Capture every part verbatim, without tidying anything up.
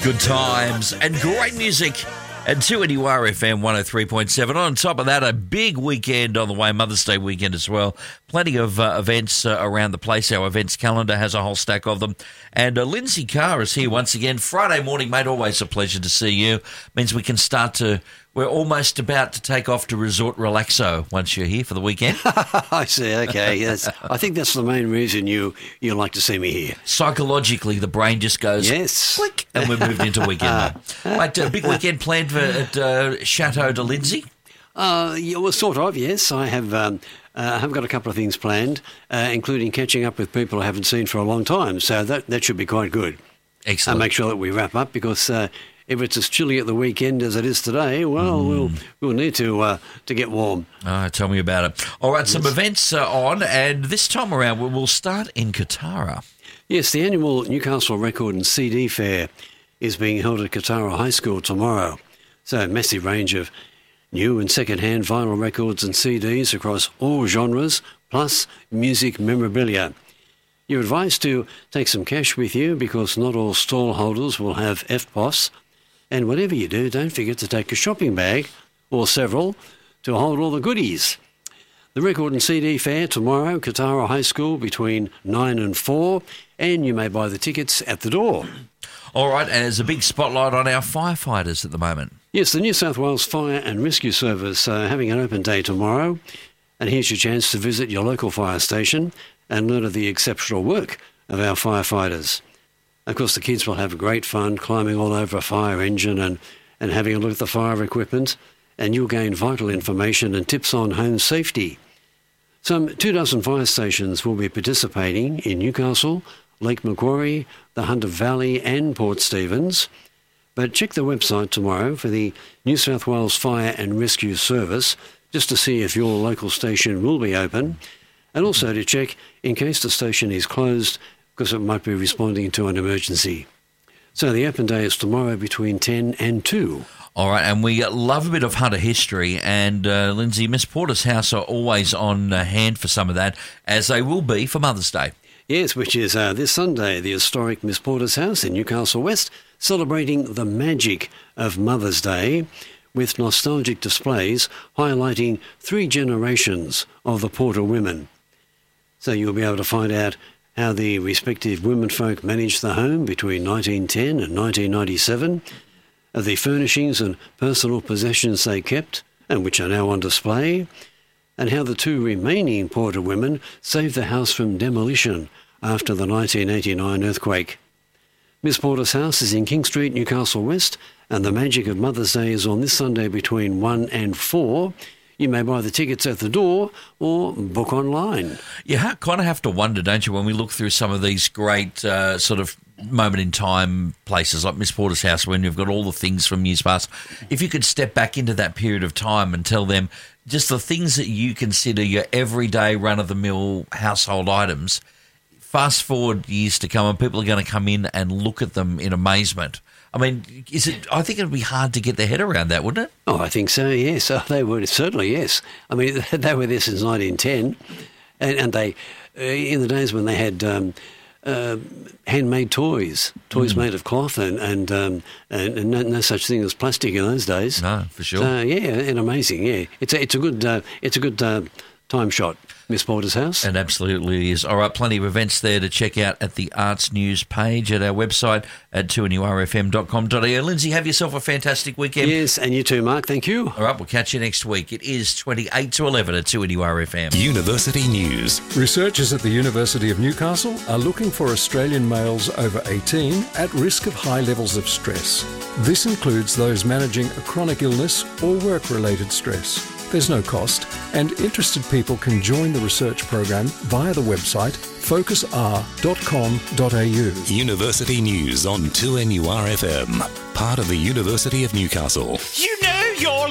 Good times and great music at two N U R F M one oh three point seven. On top of that, a big weekend on the way, Mother's Day weekend as well. Plenty of uh, events uh, around the place. Our events calendar has a whole stack of them. And uh, Lindsay Carr is here once again. Friday morning, mate, always a pleasure to see you. Means we can start to... We're almost about to take off to Resort Relaxo once you're here for the weekend. I see, okay. Yes. I think that's the main reason you, you like to see me here. Psychologically, the brain just goes, yes, click, and we're moved into weekend. Mate, a big weekend planned for at uh, Chateau de Lindsay? Uh, yeah, well, sort of, yes. I have um, uh, have got a couple of things planned, uh, including catching up with people I haven't seen for a long time, so that, that should be quite good. Excellent. And make sure that we wrap up because... Uh, If it's as chilly at the weekend as it is today, well, mm. we'll we'll need to uh, to get warm. Oh, tell me about it. All right, some yes. events uh, on, and this time around we'll start in Kotara. Yes, the annual Newcastle Record and C D Fair is being held at Kotara High School tomorrow. So a massive range of new and second-hand vinyl records and C Ds across all genres, plus music memorabilia. You're advised to take some cash with you because not all stall holders will have F P O S. And whatever you do, don't forget to take a shopping bag, or several, to hold all the goodies. The Record and C D Fair tomorrow, Kotara High School, between nine and four, and you may buy the tickets at the door. All right, and there's a big spotlight on our firefighters at the moment. Yes, the New South Wales Fire and Rescue Service are having an open day tomorrow, and here's your chance to visit your local fire station and learn of the exceptional work of our firefighters. Of course, the kids will have great fun climbing all over a fire engine and, and having a look at the fire equipment, and you'll gain vital information and tips on home safety. Some two dozen fire stations will be participating in Newcastle, Lake Macquarie, the Hunter Valley and Port Stephens. But check the website tomorrow for the New South Wales Fire and Rescue Service just to see if your local station will be open, and also to check in case the station is closed because it might be responding to an emergency. So the open day is tomorrow between ten and two. All right, and we love a bit of Hunter history, and uh, Lindsay, Miss Porter's House are always on uh, hand for some of that, as they will be for Mother's Day. Yes, which is uh, this Sunday, the historic Miss Porter's House in Newcastle West, celebrating the magic of Mother's Day with nostalgic displays highlighting three generations of the Porter women. So you'll be able to find out how the respective womenfolk managed the home between nineteen ten and nineteen ninety-seven, of the furnishings and personal possessions they kept, and which are now on display, and how the two remaining Porter women saved the house from demolition after the nineteen eighty-nine earthquake. Miss Porter's House is in King Street, Newcastle West, and the magic of Mother's Day is on this Sunday between one and four. You may buy the tickets at the door or book online. You ha- kind of have to wonder, don't you, when we look through some of these great uh, sort of moment-in-time places like Miss Porter's House, when you've got all the things from years past, if you could step back into that period of time and tell them just the things that you consider your everyday run-of-the-mill household items, fast forward years to come and people are going to come in and look at them in amazement. I mean, is it? I think it would be hard to get their head around that, wouldn't it? Oh, I think so, yes. Oh, they would, certainly, yes. I mean, they were there since nineteen ten, and, and they, uh, in the days when they had um, uh, handmade toys, toys mm. made of cloth, and and, um, and, and no, no such thing as plastic in those days. No, for sure. So, yeah, and amazing, yeah. It's a, it's a good, uh, it's a good uh, time shot. Miss Porter's House. And absolutely is. All right, plenty of events there to check out at the Arts News page at our website at two N U R F M dot com dot a u. Lindsay, have yourself a fantastic weekend. Yes, and you too, Mark. Thank you. All right, we'll catch you next week. It is twenty-eight to eleven at two N U R F M. University News. Researchers at the University of Newcastle are looking for Australian males over eighteen at risk of high levels of stress. This includes those managing a chronic illness or work-related stress. There's no cost, and interested people can join the research program via the website focus r dot com dot a u. University News on two N U R F M, part of the University of Newcastle. You know you're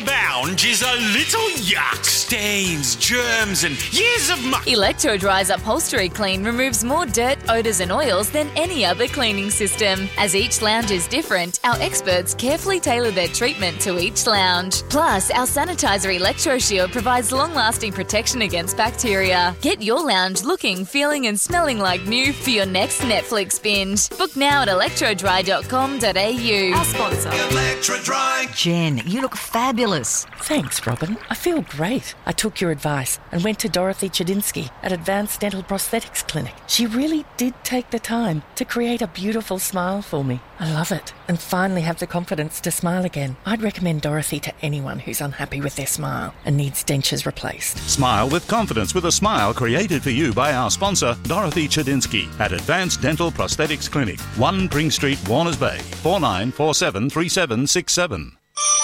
lounge is a little yuck. Stains, germs and years of muck. Electro-Dry's Upholstery Clean removes more dirt, odours and oils than any other cleaning system. As each lounge is different, our experts carefully tailor their treatment to each lounge. Plus, our sanitizer ElectroShield provides long-lasting protection against bacteria. Get your lounge looking, feeling and smelling like new for your next Netflix binge. Book now at electro dry dot com dot a u. Our sponsor. Electro-Dry. Jen, you look fabulous. Thanks, Robin. I feel great. I took your advice and went to Dorothy Chedinsky at Advanced Dental Prosthetics Clinic. She really did take the time to create a beautiful smile for me. I love it and finally have the confidence to smile again. I'd recommend Dorothy to anyone who's unhappy with their smile and needs dentures replaced. Smile with confidence with a smile created for you by our sponsor, Dorothy Chedinsky at Advanced Dental Prosthetics Clinic, one Pring Street, Warners Bay, four nine four seven three seven six seven.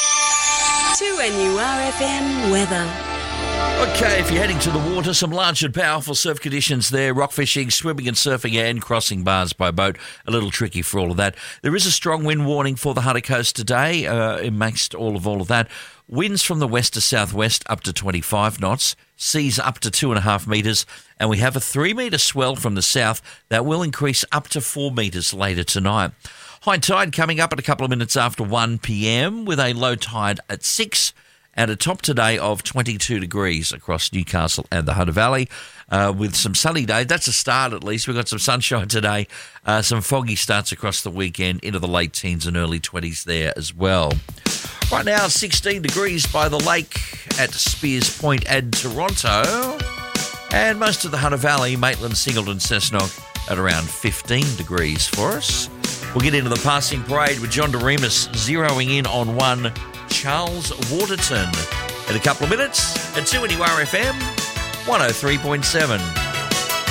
two N U R F M weather. Okay, if you're heading to the water, some large and powerful surf conditions there. Rock fishing, swimming and surfing and crossing bars by boat. A little tricky for all of that. There is a strong wind warning for the Hunter Coast today uh, amongst all of all of that. Winds from the west to southwest up to twenty-five knots. Seas up to two and a half metres. And we have a three metre swell from the south that will increase up to four metres later tonight. High tide coming up at a couple of minutes after one p.m. with a low tide at six. And a top today of twenty-two degrees across Newcastle and the Hunter Valley uh, with some sunny days. That's a start at least. We've got some sunshine today, uh, some foggy starts across the weekend into the late teens and early twenties there as well. Right now, sixteen degrees by the lake at Spears Point and Toronto. And most of the Hunter Valley, Maitland, Singleton, Cessnock at around fifteen degrees for us. We'll get into the passing parade with John DeRemus zeroing in on one Charles Waterton in a couple of minutes at two N U R F M one oh three point seven.